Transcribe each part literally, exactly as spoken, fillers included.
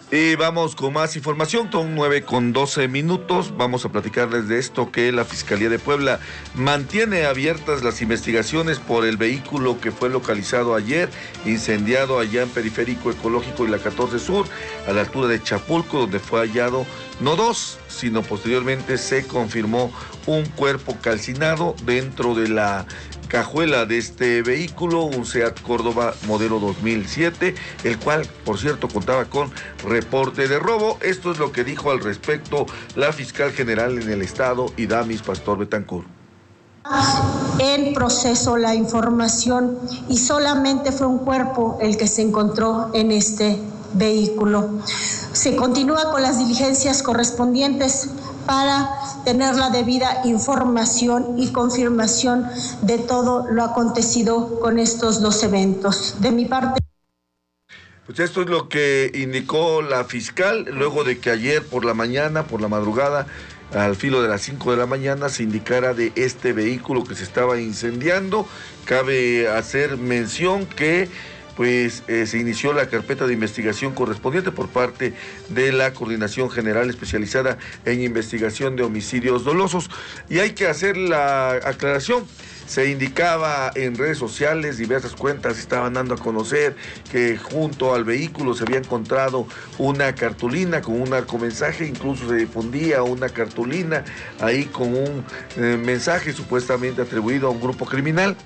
Y vamos con más información, son nueve con doce minutos, vamos a platicarles de esto que la Fiscalía de Puebla mantiene abiertas las investigaciones por el vehículo que fue localizado ayer, incendiado allá en Periférico Ecológico y la catorce Sur, a la altura de Chapulco, donde fue hallado no dos, sino posteriormente se confirmó un cuerpo calcinado dentro de la cajuela de este vehículo, un SEAT Córdoba modelo dos mil siete, el cual, por cierto, contaba con reporte de robo. Esto es lo que dijo al respecto la fiscal general en el estado, Idamis Pastor Betancourt. En proceso la información y solamente fue un cuerpo el que se encontró en este vehículo. Se continúa con las diligencias correspondientes para tener la debida información y confirmación de todo lo acontecido con estos dos eventos. De mi parte... Pues esto es lo que indicó la fiscal, luego de que ayer por la mañana, por la madrugada, al filo de las cinco de la mañana, se indicara de este vehículo que se estaba incendiando. Cabe hacer mención que pues eh, se inició la carpeta de investigación correspondiente por parte de la Coordinación General Especializada en Investigación de Homicidios Dolosos. Y hay que hacer la aclaración. Se indicaba en redes sociales, diversas cuentas estaban dando a conocer que junto al vehículo se había encontrado una cartulina con un narcomensaje, incluso se difundía una cartulina ahí con un eh, mensaje supuestamente atribuido a un grupo criminal.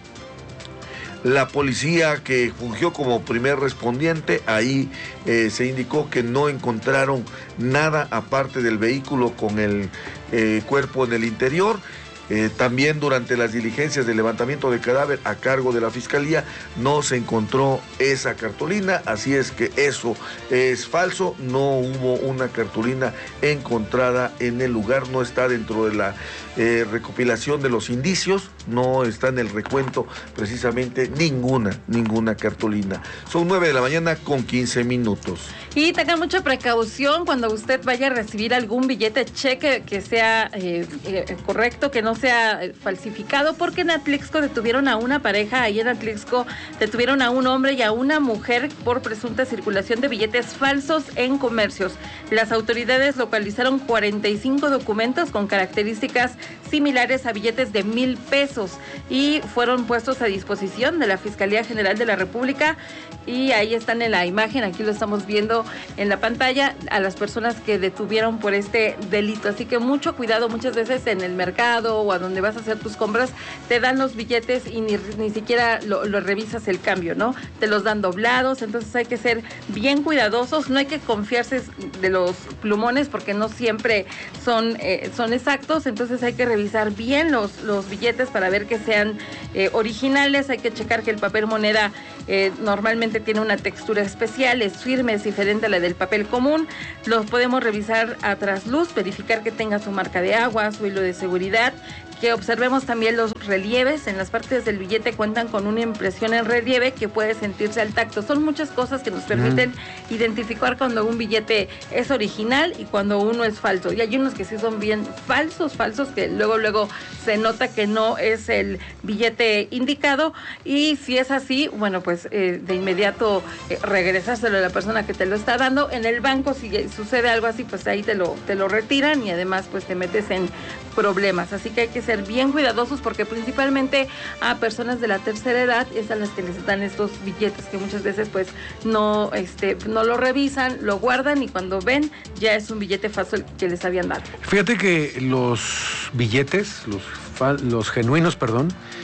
La policía que fungió como primer respondiente, ahí eh, se indicó que no encontraron nada aparte del vehículo con el eh, cuerpo en el interior. Eh, también durante las diligencias de levantamiento de cadáver a cargo de la Fiscalía no se encontró esa cartulina, así es que eso es falso, no hubo una cartulina encontrada en el lugar, no está dentro de la eh, recopilación de los indicios, no está en el recuento precisamente ninguna, ninguna cartulina. Son nueve de la mañana con quince minutos. Y tenga mucha precaución cuando usted vaya a recibir algún billete, cheque que sea eh, eh, correcto, que no sea falsificado, porque en Atlixco detuvieron a una pareja, ahí en Atlixco detuvieron a un hombre y a una mujer por presunta circulación de billetes falsos en comercios. Las autoridades localizaron cuarenta y cinco documentos con características similares a billetes de mil pesos y fueron puestos a disposición de la Fiscalía General de la República, y ahí están en la imagen, aquí lo estamos viendo en la pantalla, a las personas que detuvieron por este delito. Así que mucho cuidado, muchas veces en el mercado o a donde vas a hacer tus compras te dan los billetes y ni, ni siquiera lo, lo revisas el cambio, ¿no? Te los dan doblados, entonces hay que ser bien cuidadosos, no hay que confiarse de los plumones porque no siempre son, eh, son exactos, entonces hay que revisar bien los, los billetes para ver que sean eh, originales, hay que checar que el papel moneda eh, normalmente tiene una textura especial, es firme, es diferente a la del papel común. Los podemos revisar a trasluz, verificar que tenga su marca de agua, su hilo de seguridad, que observemos también los relieves. En las partes del billete cuentan con una impresión en relieve que puede sentirse al tacto. Son muchas cosas que nos permiten mm. identificar cuando un billete es original y cuando uno es falso. Y hay unos que sí son bien falsos, falsos, que luego, luego se nota que no es el billete indicado. Y si es así, bueno, pues eh, de inmediato eh, regresárselo a la persona que te lo está dando. En el banco, si sucede algo así, pues ahí te lo, te lo retiran y además pues te metes en problemas. Así que hay que ser bien cuidadosos porque principalmente a personas de la tercera edad es a las que les dan estos billetes que muchas veces pues no, este, no lo revisan, lo guardan y cuando ven ya es un billete falso el que les habían dado. Fíjate que los billetes, los, los genuinos, perdón,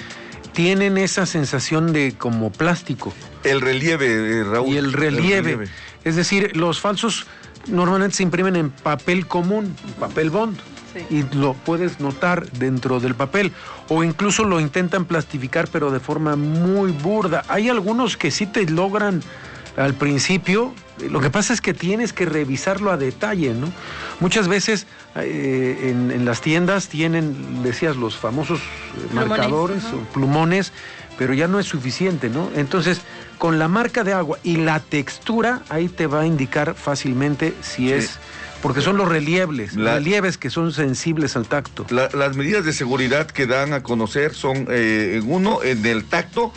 tienen esa sensación de como plástico. El relieve, Raúl. Y el relieve. el relieve. Es decir, los falsos normalmente se imprimen en papel común, papel bond. Y lo puedes notar dentro del papel, o incluso lo intentan plastificar pero de forma muy burda. Hay algunos que sí te logran al principio, lo que pasa es que tienes que revisarlo a detalle, ¿no? Muchas veces eh, en, en las tiendas tienen, decías, los famosos plumones, marcadores uh-huh. o plumones, pero ya no es suficiente, ¿no? Entonces, con la marca de agua y la textura, ahí te va a indicar fácilmente si sí. es... Porque son los relieves, la, relieves que son sensibles al tacto. La, las medidas de seguridad que dan a conocer son, eh, uno, en el tacto,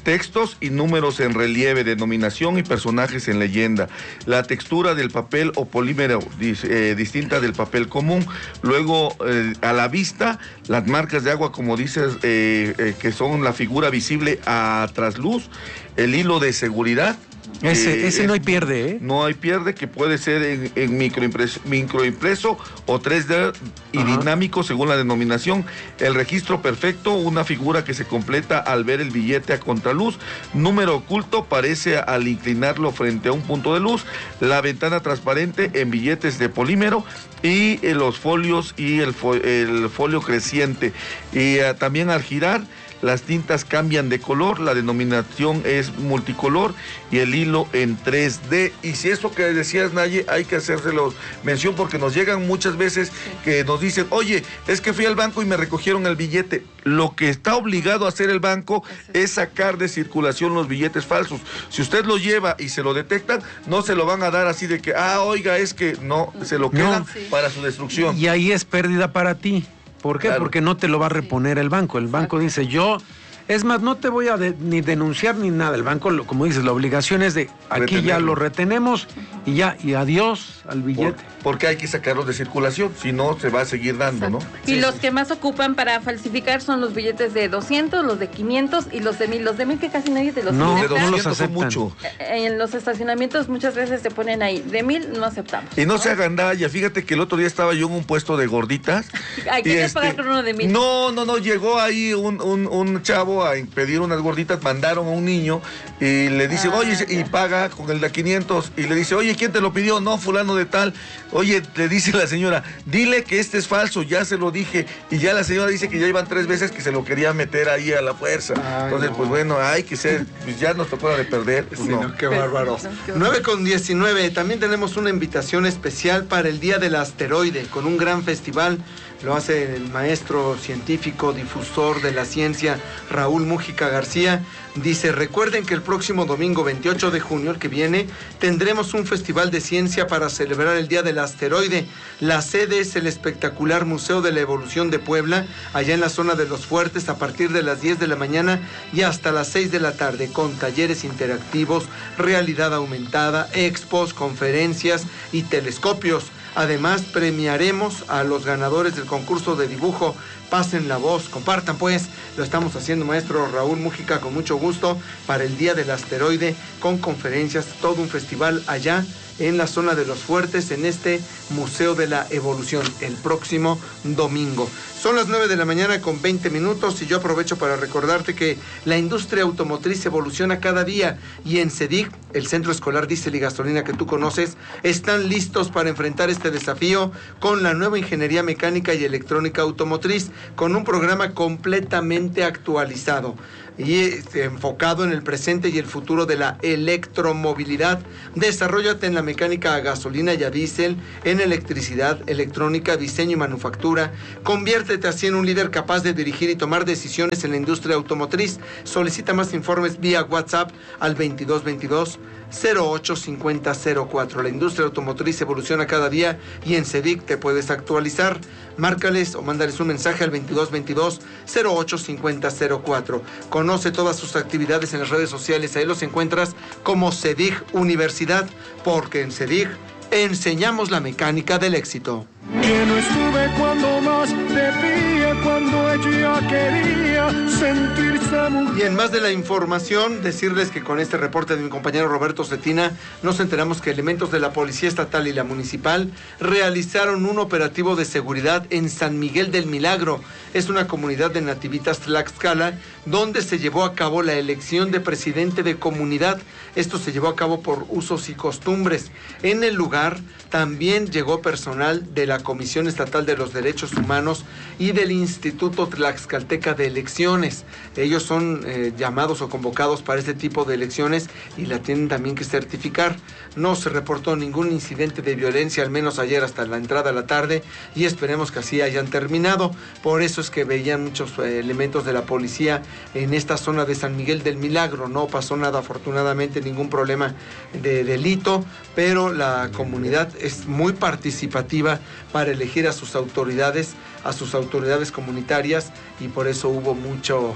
textos y números en relieve, denominación y personajes en leyenda. La textura del papel o polímero eh, distinta del papel común. Luego, eh, a la vista, las marcas de agua, como dices, eh, eh, que son la figura visible a trasluz, el hilo de seguridad. Ese, eh, ese es, no hay pierde, ¿eh? No hay pierde, que puede ser en, en microimpreso, microimpreso o tres D y Ajá. dinámico según la denominación. El registro perfecto, una figura que se completa al ver el billete a contraluz. Número oculto, parece al inclinarlo frente a un punto de luz. La ventana transparente en billetes de polímero y eh, los folios y el, fo el folio creciente. Y uh, también al girar, las tintas cambian de color, la denominación es multicolor y el hilo en tres D. Y si eso que decías, Naye, hay que hacérselo mención porque nos llegan muchas veces que nos dicen, oye, es que fui al banco y me recogieron el billete. Lo que está obligado a hacer el banco es sacar de circulación los billetes falsos. Si usted lo lleva y se lo detectan, no se lo van a dar así de que, ah, oiga, es que no, se lo quedan no, sí. para su destrucción. Y ahí es pérdida para ti. ¿Por qué? Claro. Porque no te lo va a reponer el banco. El banco dice, yo, es más, no te voy a de, ni denunciar ni nada. El banco, lo, como dices, la obligación es de, aquí Retenerlo. ya lo retenemos y ya, y adiós al billete. Por, porque hay que sacarlos de circulación, si no se va a seguir dando, Exacto. ¿no? Y sí, los sí. que más ocupan para falsificar son los billetes de doscientos, los de quinientos y los de mil. Los de mil que casi nadie te los No, acepta. no los aceptan. Mucho. En los estacionamientos muchas veces te ponen ahí, de mil no aceptamos. Y no, ¿no? se hagan daña, fíjate que el otro día estaba yo en un puesto de gorditas. Hay que este, pagar con uno de mil. No, no, no, llegó ahí un, un, un chavo a pedir unas gorditas, mandaron a un niño y le dice, ah, oye, ya. y paga con el de quinientos y le dice, oye, ¿quién te lo pidió? No, fulano de tal. Oye, le dice la señora, dile que este es falso, ya se lo dije. Y ya la señora dice que ya iban tres veces que se lo quería meter ahí a la fuerza. Ay, Entonces, no. pues bueno, hay que ser, pues ya nos tocó la de perder. Sí, no. no, qué bárbaro. nueve con diecinueve, también tenemos una invitación especial para el Día del Asteroide, con un gran festival. Lo hace el maestro científico, difusor de la ciencia, Raúl Mújica García. Dice, recuerden que el próximo domingo veintiocho de junio, el que viene, tendremos un festival de ciencia para celebrar el Día del Asteroide. La sede es el espectacular Museo de la Evolución de Puebla, allá en la zona de Los Fuertes, a partir de las diez de la mañana y hasta las seis de la tarde, con talleres interactivos, realidad aumentada, expos, conferencias y telescopios. Además, premiaremos a los ganadores del concurso de dibujo. Pasen la voz, compartan pues. Lo estamos haciendo, maestro Raúl Mújica, con mucho gusto, para el Día del Asteroide, con conferencias, todo un festival allá en la zona de Los Fuertes, en este Museo de la Evolución, el próximo domingo. Son las nueve de la mañana con veinte minutos y yo aprovecho para recordarte que la industria automotriz evoluciona cada día y en CEDIG, el Centro Escolar Diésel y Gasolina que tú conoces, están listos para enfrentar este desafío con la nueva ingeniería mecánica y electrónica automotriz, con un programa completamente actualizado y este, enfocado en el presente y el futuro de la electromovilidad. Desarróllate en la mecánica a gasolina y a diésel, en electricidad, electrónica, diseño y manufactura. Conviértete así en un líder capaz de dirigir y tomar decisiones en la industria automotriz. Solicita más informes vía WhatsApp al veintidós veintidós cero ocho cincuenta cero cuatro. La industria automotriz evoluciona cada día y en CEDIC te puedes actualizar. Márcales o mándales un mensaje al veintidós veintidós cero ocho cincuenta cero cuatro. Conoce todas sus actividades en las redes sociales. Ahí los encuentras como CEDIC Universidad, porque en CEDIC enseñamos la mecánica del éxito. Que no estuve cuando más debía, cuando ella quería sentirse muy... Y en más de la información, decirles que con este reporte de mi compañero Roberto Cetina, nos enteramos que elementos de la Policía Estatal y la Municipal realizaron un operativo de seguridad en San Miguel del Milagro. Es una comunidad de nativitas Tlaxcala, donde se llevó a cabo la elección de presidente de comunidad. Esto se llevó a cabo por usos y costumbres. En el lugar también llegó personal de la Comisión Estatal de los Derechos Humanos y del Instituto Tlaxcalteca de Elecciones. Ellos son eh, llamados o convocados para este tipo de elecciones y la tienen también que certificar. No se reportó ningún incidente de violencia, al menos ayer hasta la entrada a la tarde, y esperemos que así hayan terminado. Por eso es que veían muchos eh, elementos de la policía en esta zona de San Miguel del Milagro. No pasó nada, afortunadamente, ningún problema de delito, pero la comunidad es muy participativa para elegir a sus autoridades, a sus autoridades comunitarias, y por eso hubo mucho, mucho movimiento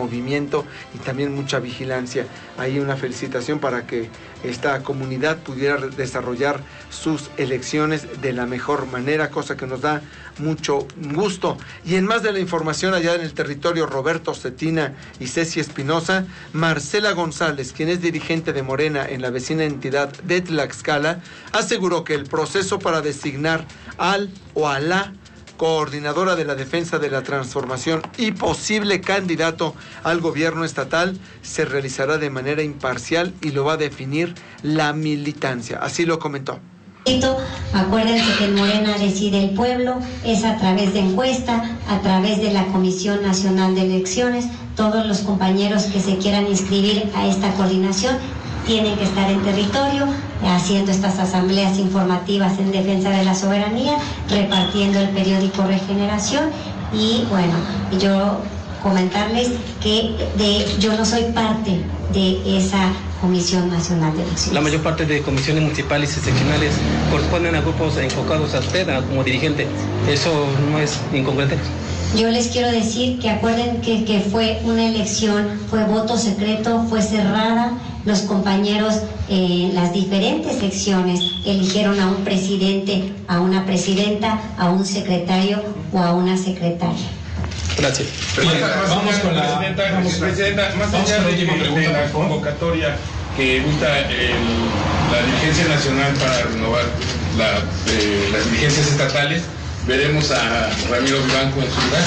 movimiento y también mucha vigilancia. Hay una felicitación para que esta comunidad pudiera desarrollar sus elecciones de la mejor manera, cosa que nos da mucho gusto. Y en más de la información allá en el territorio, Roberto Cetina y Ceci Espinosa, Marcela González, quien es dirigente de Morena en la vecina entidad de Tlaxcala, aseguró que el proceso para designar al o a la coordinadora de la defensa de la transformación y posible candidato al gobierno estatal se realizará de manera imparcial y lo va a definir la militancia. Así lo comentó. Acuérdense que en Morena decide el pueblo, es a través de encuesta, a través de la Comisión Nacional de Elecciones. Todos los compañeros que se quieran inscribir a esta coordinación tienen que estar en territorio, haciendo estas asambleas informativas en defensa de la soberanía, repartiendo el periódico Regeneración. Y bueno, yo comentarles que de, yo no soy parte de esa Comisión Nacional de Elecciones. La mayor parte de comisiones municipales y seccionales corresponden a grupos enfocados a usted como dirigente. ¿Eso no es incongruente? Yo les quiero decir que acuerden que, que fue una elección, fue voto secreto, fue cerrada. Los compañeros en eh, las diferentes secciones eligieron a un presidente, a una presidenta, a un secretario o a una secretaria. Gracias. Presidenta, vamos con la presidenta, vamos, presidenta más allá de, de la convocatoria que emita el, la dirigencia nacional para renovar la, eh, las dirigencias estatales, veremos a Ramiro Vivanco en su lugar.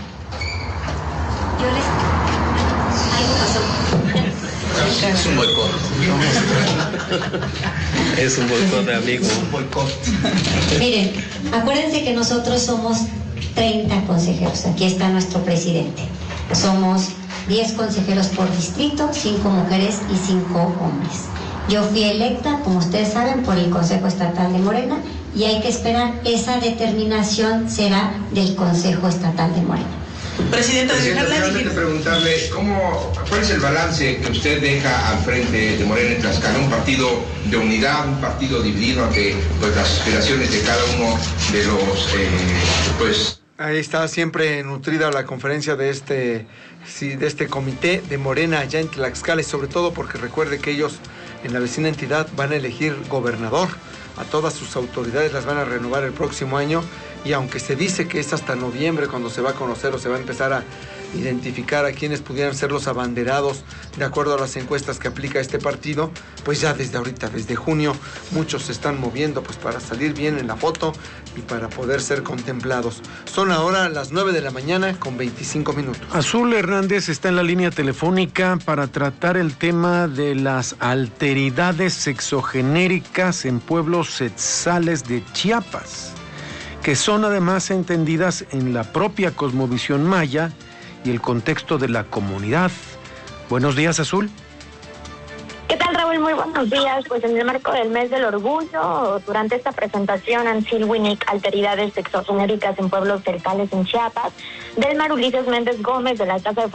Yo les... algo pasó. Es un boicot. Es un boicot, amigo. Es un boicot. Miren, acuérdense que nosotros somos treinta consejeros. Aquí está nuestro presidente. Somos diez consejeros por distrito, cinco mujeres y cinco hombres. Yo fui electa, como ustedes saben, por el Consejo Estatal de Morena y hay que esperar, esa determinación será del Consejo Estatal de Morena. Presidenta, solamente preguntarle, ¿cómo, ¿cuál es el balance que usted deja al frente de Morena en Tlaxcala? Un partido de unidad, un partido dividido ante pues, las aspiraciones de cada uno de los... Eh, pues... Ahí está siempre nutrida la conferencia de este, sí, de este comité de Morena allá en Tlaxcala, y sobre todo porque recuerde que ellos en la vecina entidad van a elegir gobernador. A todas sus autoridades las van a renovar el próximo año, y aunque se dice que es hasta noviembre cuando se va a conocer o se va a empezar a identificar a quienes pudieran ser los abanderados de acuerdo a las encuestas que aplica este partido, pues ya desde ahorita, desde junio, muchos se están moviendo pues para salir bien en la foto y para poder ser contemplados. Son ahora las nueve de la mañana con veinticinco minutos. Azul Hernández está en la línea telefónica para tratar el tema de las alteridades sexogenéricas en pueblos setzales de Chiapas, que son además entendidas en la propia cosmovisión maya y el contexto de la comunidad. Buenos días, Azul. ¿Qué tal, Raúl? Muy buenos días. Pues en el marco del mes del orgullo, durante esta presentación Ansilwinic, alteridades sexogenéricas en pueblos cercanos en Chiapas, del Mar Ulises Méndez Gómez de la Casa de